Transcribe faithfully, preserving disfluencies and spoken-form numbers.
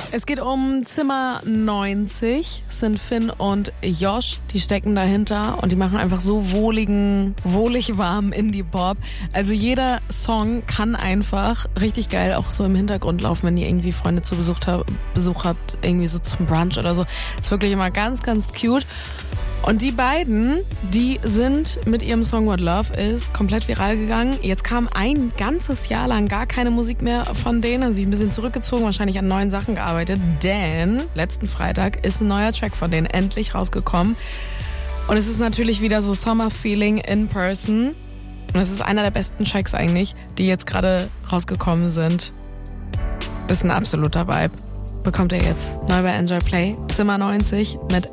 Es geht um Zimmer neunzig, es sind Finn und Josh, die stecken dahinter und die machen einfach so wohligen, wohlig warmen Indie-Pop. Also jeder Song kann einfach richtig geil auch so im Hintergrund laufen, wenn ihr irgendwie Freunde zu Besuch, Besuch habt, irgendwie so zum Brunch oder so. Ist wirklich immer ganz, ganz cute. Und die beiden, die sind mit ihrem Song What Love Is komplett viral gegangen. Jetzt kam ein ganzes Jahr lang gar keine Musik mehr von denen, haben sich ein bisschen zurückgezogen, wahrscheinlich an neuen Sachen gearbeitet, denn letzten Freitag ist ein neuer Track von denen endlich rausgekommen. Und es ist natürlich wieder so Summer Feeling in Person. Und es ist einer der besten Tracks eigentlich, die jetzt gerade rausgekommen sind. Ist ein absoluter Vibe. Bekommt ihr jetzt neu bei Enjoy Play, Zimmer neunzig mit